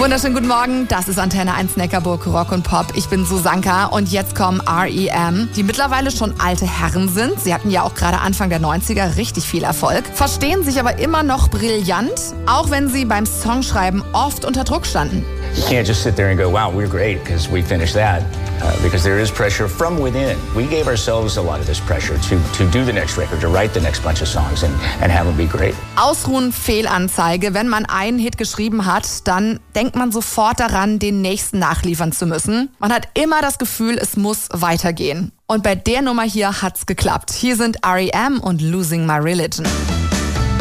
Wunderschönen guten Morgen, das ist Antenne 1 Neckarburg Rock und Pop. Ich bin Susanka und jetzt kommen R.E.M., die mittlerweile schon alte Herren sind. Sie hatten ja auch gerade Anfang der 90er richtig viel Erfolg, verstehen sich aber immer noch brillant, auch wenn sie beim Songschreiben oft unter Druck standen. You can't just sit there and go, wow, we're great because we finished that. Because there is pressure from within. We gave ourselves a lot of this pressure to do the next record, to write the next bunch of songs and have them be great. Ausruhen, Fehlanzeige. Wenn man einen Hit geschrieben hat, dann denkt man sofort daran, den nächsten nachliefern zu müssen. Man hat immer das Gefühl, es muss weitergehen. Und bei der Nummer hier hat's geklappt. Hier sind R.E.M. und Losing My Religion.